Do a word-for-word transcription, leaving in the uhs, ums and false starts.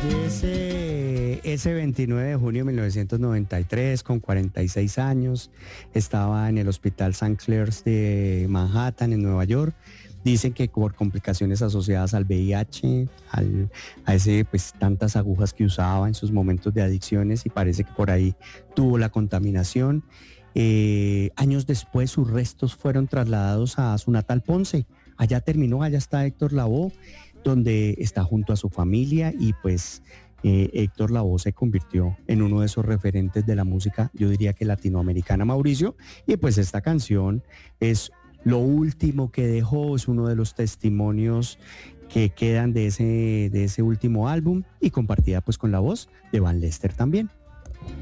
Fallece ese veintinueve de junio de mil novecientos noventa y tres con cuarenta y seis años. Estaba en el Hospital Saint Clair's de Manhattan, en Nueva York. Dicen que por complicaciones asociadas al V I H, al, a ese, pues, tantas agujas que usaba en sus momentos de adicciones, y parece que por ahí tuvo la contaminación. Eh, años después sus restos fueron trasladados a su natal Ponce. Allá terminó, allá está Héctor Lavoe, donde está junto a su familia, y pues eh, Héctor Lavoe se convirtió en uno de esos referentes de la música, yo diría que latinoamericana, Mauricio, y pues esta canción es lo último que dejó, es uno de los testimonios que quedan de ese, de ese último álbum, y compartida pues con la voz de Van Lester también.